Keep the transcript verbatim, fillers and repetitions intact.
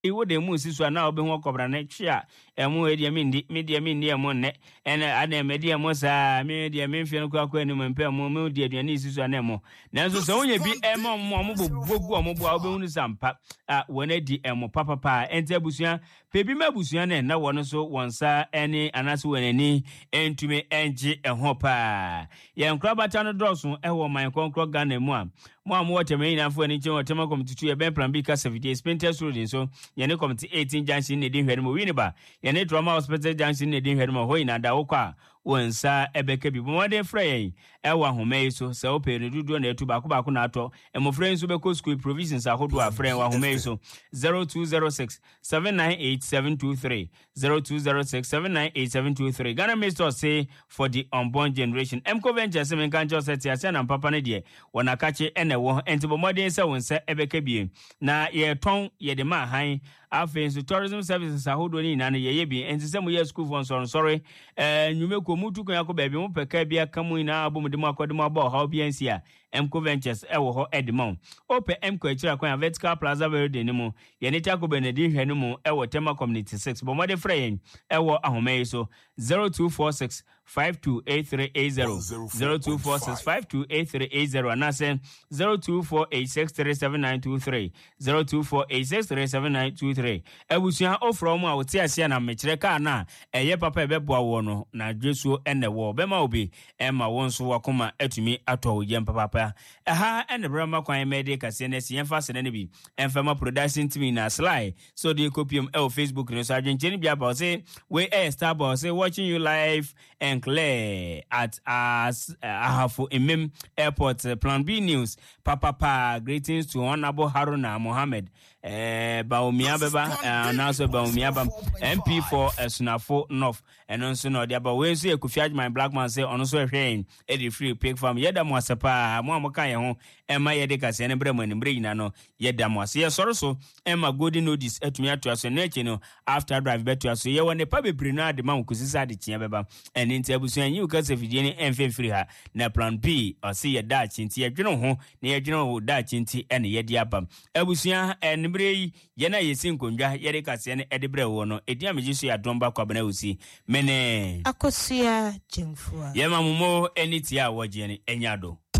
Iwo de mu siso na obe ho kobra na chia emu e dia mindi me dia mindi emu ne ene ana me dia mo sa me dia me mfie no kwa kwa ni mpe mu me dia aduane siso na emu nanso se wonye bi ema mo mo bogu omo bo a obe hunu sampa a wona di emu papa pa ente abusua pebi mabusua na na wono so wonsa ene anaso wonani entume enje eho pa ye nkra bata no droso ewo man konkro Ghana mu a mo am woteme ina fo ani chen wotema komitutu ye ben plan bi ka sevide spenters road so yene committee eighteen junction ne din hwere mo winiba yene trauma hospital junction ne din hwere mo ho ina da wokwa wonsa ebeka bi bomode frey ewa home so se ope ne dudu na etu ba ko ba ko na ato emofre nso be ko school provisions ahodo a frey wa home so zero two zero six seven nine eight seven two three zero two zero six seven nine eight seven two three Ghana Minister say for the unborn generation Emco Ventures men kan just set ya na papa ne de wona kache ene wo enti bomode se wonsa ebeka bi na ye ton ye de ma han afen so tourism services ahodo ni na ye ye bi enti se mo ye school for so sorry eh nyume ko mutu ko yakọ baabi mo peka bia kamu ina abom de mo akode mo aba ha obi ansi a Emco Ventures e wo ho edmon ope Emco akira kwan vertical plaza building ni mo ye ne tako benedi hwe ni mo e wo tema community six bo mo de frey e wo ahome so zero two four six five two eight three eight zero zero two four six five two eight three eight zero anase zero two four eight six three seven nine two three zero two four eight six three seven nine two three ebusuan ofro mu a wote asia na mekire ka na eye papa ebeboa wo no na dwesuo ene wo bema obi ema wonso wakoma atumi atọ yem papa aha ene brama kwan mede kase na si yemfa se ne bi enfama production team na sly so the copium e Facebook no so adwenche bia ba say we air star boss say watching you live and clear at as uh, Ahafo Emem Airport uh, Plan B News papa pa greetings to Honorable Haruna Mohammed eh Baumia beba and also Baumia bam M P for Sunafo North and also no dia ba we say Kufiaj my black man say on so hwen e dey free pick farm yeda mo asepa mo amoka ye ho ema ye de kase ne bremo ne mbre nyina no yeda mo ase ye soro so ema golden notice atumi ato aso na echi no after drive beto aso ye wone pa bebre na de man kusisa de tia beba eni nti abusuan yi ukase fidie ne emfe free ha na plan B o se ye da chinti ye dwene ho na ye dwene ho da chinti ene ye de abam abusuan enbre yi ye na ye sinkondwa ye de kase ne ede bre wo no edi amejiso ya domba kwa bana usi mene akosia jemfua ye mamumo eni tia wo je ne enyado